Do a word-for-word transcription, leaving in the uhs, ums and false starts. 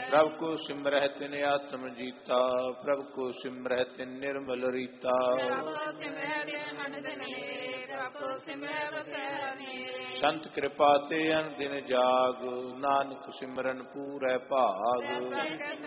ਪ੍ਰਭ ਕੋ ਸਿਮਰਹਿ ਤਿਨ ਆਤਮ ਜੀਤਾ, ਪ੍ਰਭ ਕੋ ਸਿਮਰਹਿ ਤਿਨ ਨਿਰਮਲ ਰੀਤਾ। ਸੰਤ ਕਿਰਪਾ ਤੇ ਅਨ ਦਿਨ ਜਾਗ, ਨਾਨਕ ਸਿਮਰਨ ਪੂਰੈ ਭਾਗ।